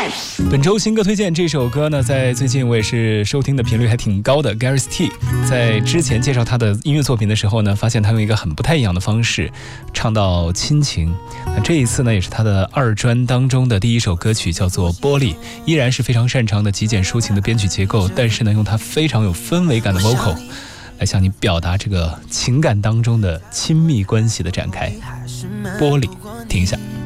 本周新歌推荐，这首歌呢，在最近我也是收听的频率还挺高的。Gareth T 在之前介绍他的音乐作品的时候呢，发现他用一个很不太一样的方式唱到亲情。那这一次呢，也是他的二专当中的第一首歌曲，叫做《玻璃》，依然是非常擅长的极简抒情的编曲结构，但是呢，用他非常有氛围感的 vocal 来向你表达这个情感当中的亲密关系的展开。玻璃，听一下。